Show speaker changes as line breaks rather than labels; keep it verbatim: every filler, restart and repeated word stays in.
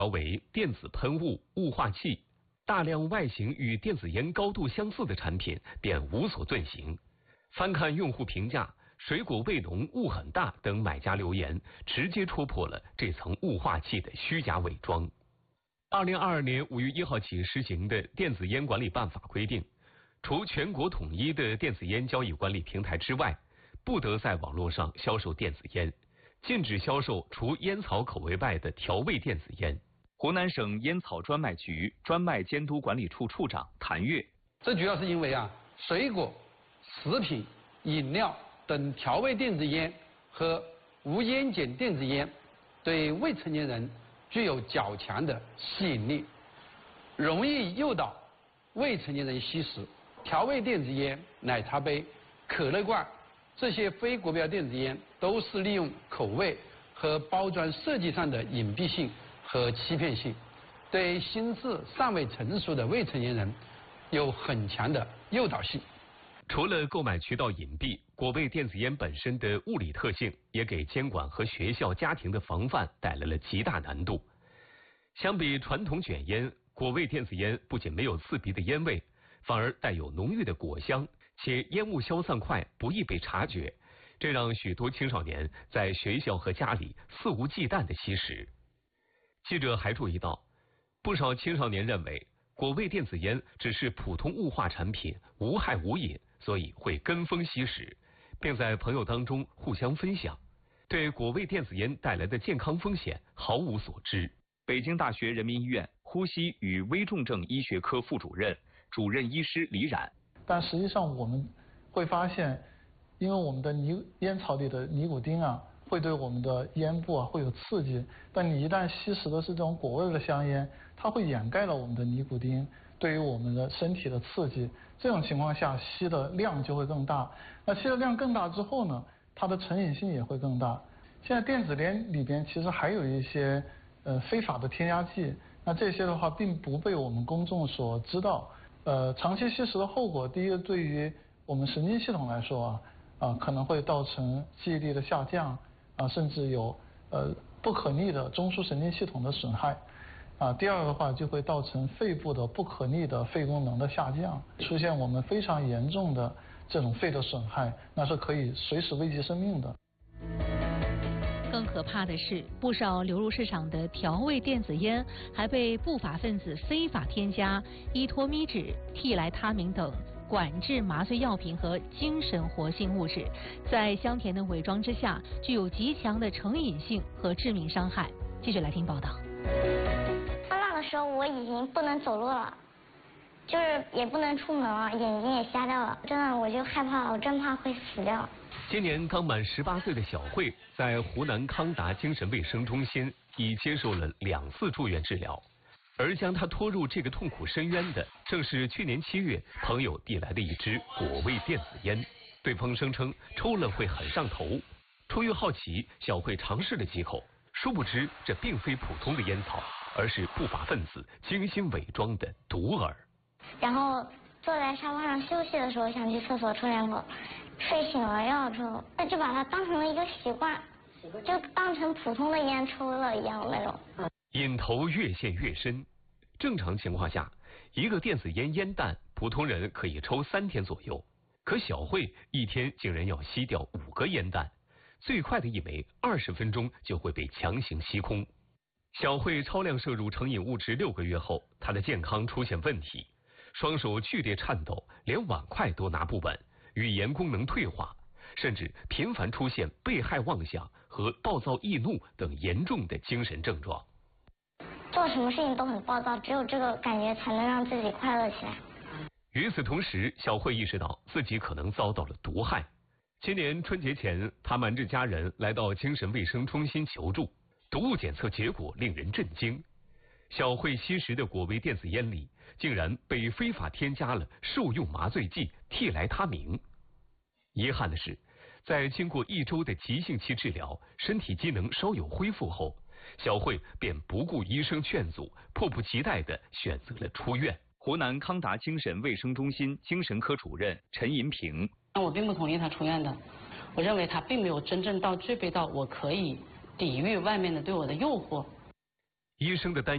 为电子喷雾、雾化器，大量外形与电子烟高度相似的产品便无所遁形。翻看用户评价，水果味浓、雾很大等买家留言，直接戳破了这层雾化器的虚假伪装。二零二二年五月一号起实行的电子烟管理办法规定，除全国统一的电子烟交易管理平台之外，不得在网络上销售电子烟，禁止销售除烟草口味外的调味电子烟。
湖南省烟草专卖局专卖监督管理处处长谭跃，
这主要是因为啊，水果、食品、饮料等调味电子烟和无烟碱电子烟对未成年人具有较强的吸引力，容易诱导未成年人吸食。调味电子烟、奶茶杯、可乐罐这些非国标电子烟都是利用口味和包装设计上的隐蔽性和欺骗性，对心智尚未成熟的未成年人有很强的诱导性。
除了购买渠道隐蔽，果味电子烟本身的物理特性也给监管和学校、家庭的防范带来了极大难度。相比传统卷烟，果味电子烟不仅没有刺鼻的烟味，反而带有浓郁的果香，且烟雾消散快，不易被察觉，这让许多青少年在学校和家里肆无忌惮地吸食。记者还注意到，不少青少年认为果味电子烟只是普通雾化产品，无害无瘾，所以会跟风吸食，并在朋友当中互相分享，对果味电子烟带来的健康风险毫无所知。
北京大学人民医院呼吸与危重症医学科副主任、主任医师李冉，
但实际上我们会发现，因为我们的尼烟草里的尼古丁啊，会对我们的咽部啊会有刺激，但你一旦吸食的是这种果味的香烟，它会掩盖了我们的尼古丁对于我们的身体的刺激，这种情况下吸的量就会更大。那吸的量更大之后呢，它的成瘾性也会更大。现在电子烟里边其实还有一些呃非法的添加剂，那这些的话并不被我们公众所知道。呃，长期吸食的后果，第一个对于我们神经系统来说啊，啊可能会造成记忆力的下降，啊甚至有呃不可逆的中枢神经系统的损害。啊，第二个的话就会造成肺部的不可逆的肺功能的下降，出现我们非常严重的这种肺的损害，那是可以随时危及生命的。
更可怕的是，不少流入市场的调味电子烟还被不法分子非法添加依托咪酯、替来他明等管制麻醉药品和精神活性物质，在香甜的伪装之下，具有极强的成瘾性和致命伤害。继续来听报道。
发辣的时候，我已经不能走路了，就是也不能出门了，眼睛也瞎掉了，真的我就害怕了，我真怕会死掉。
今年刚满十八岁的小慧，在湖南康达精神卫生中心已接受了两次住院治疗，而将她拖入这个痛苦深渊的，正是去年七月朋友递来的一支果味电子烟。对方声称抽了会很上头，出于好奇，小慧尝试了几口，殊不知这并非普通的烟草，而是不法分子精心伪装的毒饵。
然后坐在沙发上休息的时候，想去厕所抽两口。睡醒了要抽，那就把它当成了一个习惯，就当成普通的烟抽了一样那种。
瘾头越陷越深。正常情况下，一个电子烟烟弹，普通人可以抽三天左右，可小慧一天竟然要吸掉五个烟弹，最快的一枚二十分钟就会被强行吸空。小慧超量摄入成瘾物质六个月后，她的健康出现问题，双手剧烈颤抖，连碗筷都拿不稳。语言功能退化，甚至频繁出现被害妄想和暴躁易怒等严重的精神症状。
做什么事情都很暴躁，只有这个感觉才能让自己快乐起来。
与此同时，小慧意识到自己可能遭到了毒害。今年春节前，她瞒着家人来到精神卫生中心求助，毒物检测结果令人震惊。小慧吸食的果味电子烟里，竟然被非法添加了受用麻醉剂替来他明。遗憾的是，在经过一周的急性期治疗，身体机能稍有恢复后，小慧便不顾医生劝阻，迫不及待地选择了出院。
湖南康达精神卫生中心精神科主任陈银平，
我并不同意他出院的，我认为他并没有真正到具备到我可以抵御外面的对我的诱惑。
医生的担